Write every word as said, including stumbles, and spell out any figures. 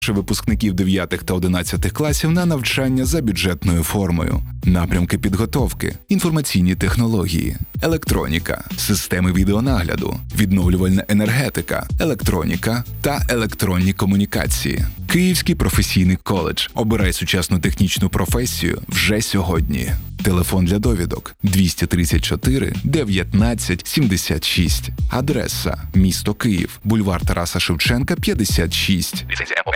Випускників дев'ятих та одинадцятих класів на навчання за бюджетною формою. Напрямки підготовки, інформаційні технології, електроніка, системи відеонагляду, відновлювальна енергетика, електроніка та електронні комунікації. Київський професійний коледж. Обирай сучасну технічну професію вже сьогодні. Телефон для довідок двісті тридцять чотири дев'ятнадцять сімдесят шість. Адреса: місто Київ, бульвар Тараса Шевченка, п'ятдесят шість.